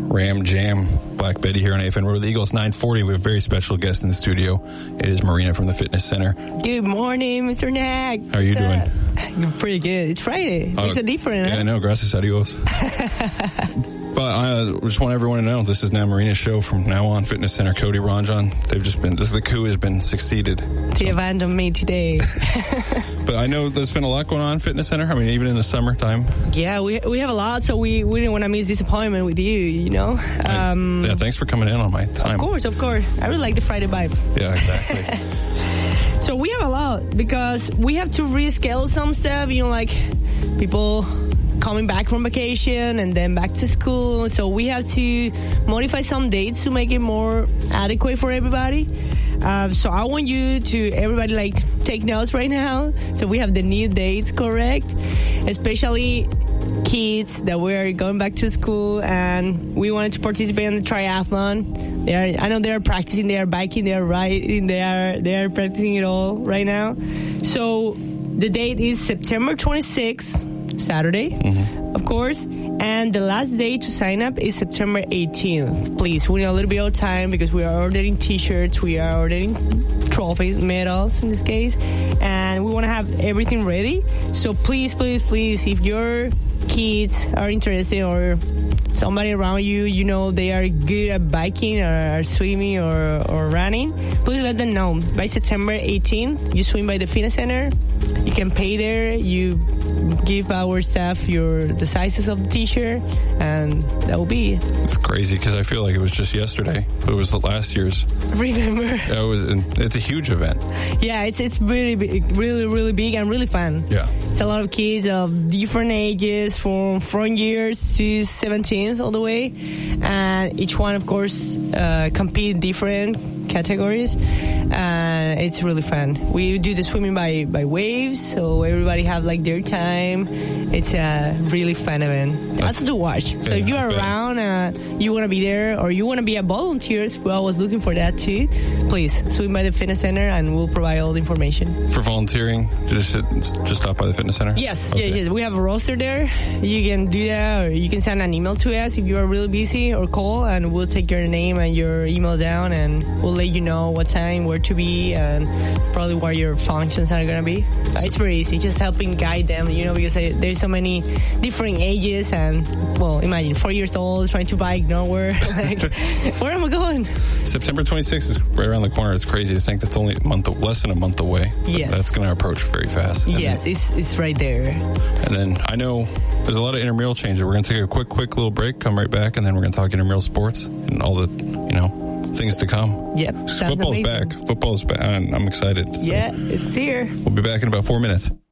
Ram Jam, Black Betty here on AFN Road. The Eagles 940. We have a very special guest in the studio. It is Marina from the Fitness Center. Good morning, Mr. Nag. How are you doing? You're pretty good. It's Friday. Makes a difference. Yeah, I know. Gracias a Dios. But I just want everyone to know this is now Marina's show from now on. Fitness Center, Cody Ranjan. They've just been, the coup has been succeeded. They abandoned me today. But I know there's been a lot going on at Fitness Center. I mean, even in the summertime. Yeah, we have a lot, so we didn't want to miss this appointment with you, you know. Yeah, thanks for coming in on my time. Of course. I really like the Friday vibe. Yeah, exactly. So we have a lot because we have to reschedule some stuff, you know, like people coming back from vacation and then back to school. So we have to modify some dates to make it more adequate for everybody. So I want you to, everybody, like, take notes right now. So we have the new dates correct, especially kids that were going back to school and we wanted to participate in the triathlon. I know they are practicing, they are biking, they are riding, they are practicing it all right now. So the date is September 26th. Saturday, of course, and the last day to sign up is September 18th. Please, we need a little bit of time because we are ordering t-shirts, we are ordering trophies, medals in this case, and we want to have everything ready. So please, if your kids are interested or somebody around you, you know, they are good at biking or swimming or running, please let them know. By September 18th, you swim by the Fitness Center. You can pay there. You give our staff the sizes of the t-shirt, and that will be it. It's crazy because I feel like it was just yesterday. It was the last year's. Remember? Yeah, it's a huge event. Yeah, it's really big, really big and really fun. Yeah. It's a lot of kids of different ages, from years to 17th all the way, and each one, of course, compete in different categories, and it's really fun. We do the swimming by waves, so everybody have like their time. It's a really fun event. Also to watch. So if you are around, you want to be there, or you want to be a volunteer, we're always looking for that too. Please swim by the Fitness Center, and we'll provide all the information. For volunteering, just stop by the Fitness Center? Yes, okay. yes. We have a roster there. You can do that, or you can send an email to us if you are really busy, or call, and we'll take your name and your email down, and we'll let you know what time, where to be, and probably where your functions are going to be. But it's very easy, just helping guide them, you know, because there's so many different ages, and, well, imagine 4 years old trying to bike nowhere. Like, where am I going? September 26th is right around the corner. It's crazy to think that's only less than a month away. Yes. That's going to approach very fast. Yes, it's right there. And then I know there's a lot of intramural changes. We're going to take a quick little break, come right back, and then we're going to talk intramural sports and all the, things to come. Yep. Football's back. Football's back. I'm excited. Yeah, it's here. We'll be back in about 4 minutes.